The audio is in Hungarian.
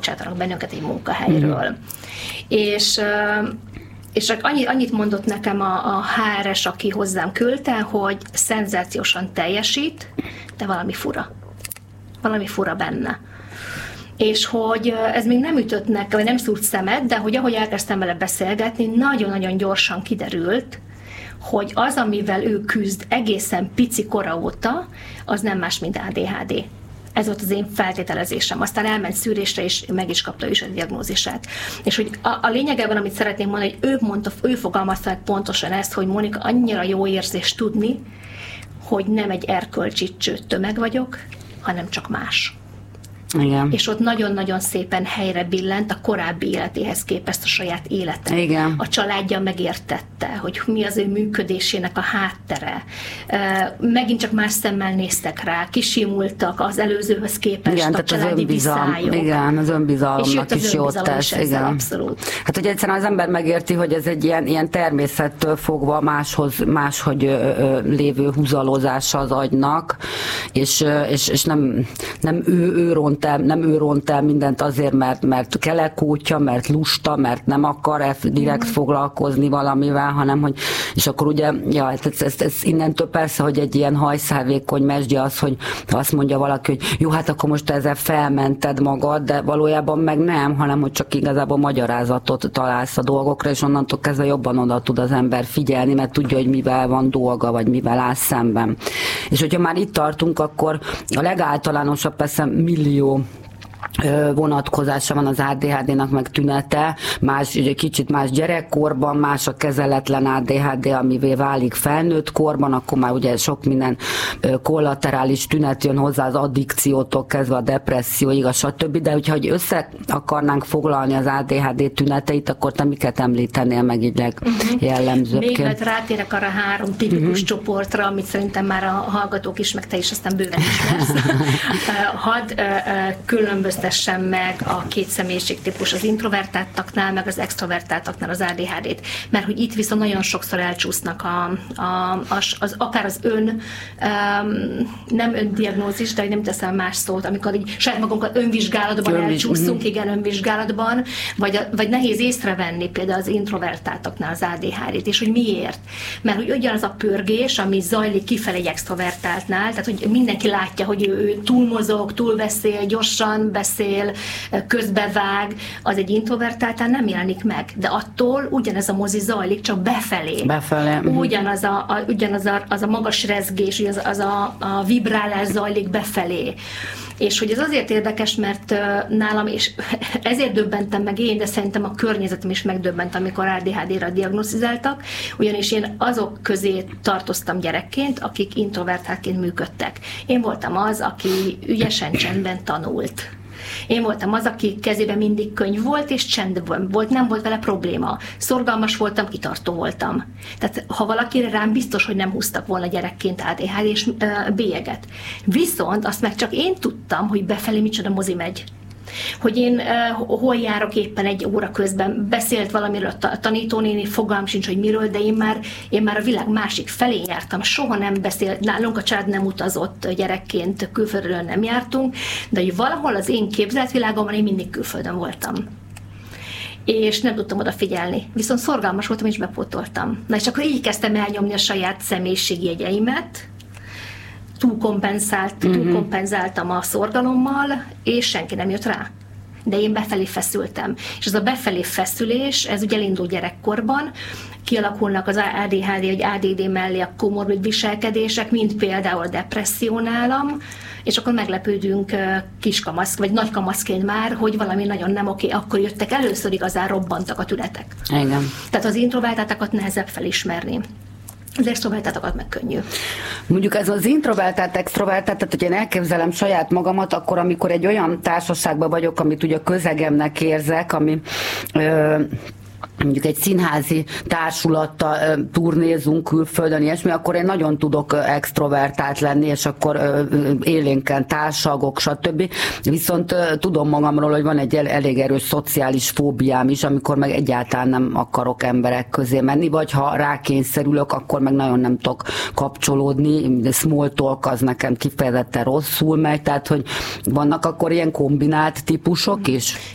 lebocsátanak bennünket egy munkahelyről. És annyit mondott nekem a HRS, aki hozzám küldte, hogy szenzációsan teljesít, de valami fura. Valami fura benne. És hogy ez még nem ütött nekem, vagy nem szúrt szemet, de hogy ahogy elkezdtem vele beszélgetni, nagyon-nagyon gyorsan kiderült, hogy az, amivel ő küzd egészen pici kora óta, az nem más, mint ADHD. Ez volt az én feltételezésem. Aztán elment szűrésre, és meg is kapta is a diagnózisát. És hogy a lényegében, amit szeretném mondani, hogy ő fogalmazta meg pontosan ezt, hogy Mónika, annyira jó érzés tudni, hogy nem egy erkölcsi tömeg vagyok, hanem csak más. Igen. És ott nagyon-nagyon szépen helyre billent a korábbi életéhez képest a saját élete. Igen. A családja megértette, hogy mi az ő működésének a háttere. Megint csak más szemmel néztek rá, kisimultak az előzőhöz képest. Igen, a családi viszályok. Igen, az önbizalomnak is jót tesz. Igen. Abszolút. Hát, hogy egyszerűen az ember megérti, hogy ez egy ilyen természettől fogva máshogy lévő húzalózása az agynak, és nem ő ront el mindent azért, mert kelekútja, mert lusta, mert nem akar direkt foglalkozni valamivel, hanem hogy, és akkor ugye, ja, ez innentől persze, hogy egy ilyen hajszálvékony mesdje az, hogy azt mondja valaki, hogy jó, hát akkor most ezzel felmented magad, de valójában meg nem, hanem hogy csak igazából magyarázatot találsz a dolgokra, és onnantól kezdve jobban oda tud az ember figyelni, mert tudja, hogy mivel van dolga, vagy mivel áll szemben. És hogyha már itt tartunk, akkor a legáltalánosabb persze millió vonatkozása van az ADHD-nak, meg tünete, kicsit más gyerekkorban, más a kezeletlen ADHD, amivé válik felnőtt korban, akkor már ugye sok minden kollaterális tünet jön hozzá, az addikciótól kezdve a depresszióig, a stb. De hogyha össze akarnánk foglalni az ADHD tüneteit, akkor te miket említenél meg így legjellemzőbbként? Még rátérek arra 3 tipikus csoportra, amit szerintem már a hallgatók is, meg te is aztán bőven ismersz. Hadd különböztessem meg a 2 személyiségtípus, az introvertáltaknál, meg az extrovertáltaknál az ADHD-t. Mert hogy itt viszont nagyon sokszor elcsúsznak akár az nem öndiagnózis, de nem teszem más szót, amikor így saját magunkat önvizsgálatban elcsúszunk, igen, önvizsgálatban, vagy nehéz észrevenni például az introvertáltaknál az ADHD-t, és hogy miért. Mert hogy ugyanaz a pörgés, ami zajlik kifelé egy extrovertáltnál, tehát hogy mindenki látja, hogy ő túlmozog, túlbeszél, gyorsan beszél, közbevág, az egy introvertáltál nem jelenik meg, de attól ugyanez a mozi zajlik, csak befelé. Ugyanaz a magas rezgés, az a vibrálás zajlik befelé. És hogy ez azért érdekes, mert nálam, és ezért döbbentem meg én, de szerintem a környezetem is megdöbbent, amikor ADHD-ra diagnosztizáltak, ugyanis én azok közé tartoztam gyerekként, akik introvertáltként működtek. Én voltam az, aki ügyesen csendben tanult. Én voltam az, aki kezében mindig könyv volt, és csendben volt, nem volt vele probléma. Szorgalmas voltam, kitartó voltam. Tehát ha valakire rám biztos, hogy nem húztak volna gyerekként ADHD és bélyeget. Viszont azt meg csak én tudtam, hogy befelé micsoda mozi megy. Hogy én hol járok éppen egy óra közben, beszélt valamiről a tanítónéni, fogalmam sincs, hogy miről, de én már a világ másik felé jártam, soha nem beszélt, nálunk a család nem utazott gyerekként, külföldről nem jártunk, de hogy valahol az én képzelt világomban én mindig külföldön voltam. És nem tudtam odafigyelni. Viszont szorgalmas voltam, és bepótoltam. Na és akkor így kezdtem elnyomni a saját személyiségjegyeimet, túlkompenzáltam a szorgalommal, és senki nem jött rá. De én befelé feszültem. És ez a befelé feszülés, ez ugye elindul gyerekkorban, kialakulnak az ADHD vagy ADD mellé a komorbid viselkedések, mint például a depresszió nálam, és akkor meglepődünk kiskamasz, vagy nagykamaszként már, hogy valami nagyon nem oké, akkor jöttek először igazán robbantak a tünetek. Igen. Tehát az introvertáltakat nehezebb felismerni. Az extrovertáltakat meg könnyű. Mondjuk ez az introvertált, extrovertált, tehát hogy én elképzelem saját magamat, akkor amikor egy olyan társaságban vagyok, amit ugye közegemnek érzek, ami mondjuk egy színházi társulattal turnézunk külföldön, ilyesmi, akkor én nagyon tudok extrovertált lenni, és akkor élénken társalgok, stb. Viszont tudom magamról, hogy van egy elég erős szociális fóbiám is, amikor meg egyáltalán nem akarok emberek közé menni, vagy ha rákényszerülök, akkor meg nagyon nem tudok kapcsolódni, de small talk az nekem kifejezetten rosszul megy, tehát hogy vannak akkor ilyen kombinált típusok is?